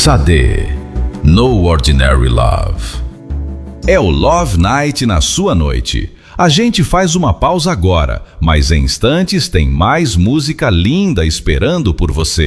Sade, No Ordinary Love. É o Love Night na sua noite. A gente faz uma pausa agora, mas em instantes tem mais música linda esperando por você.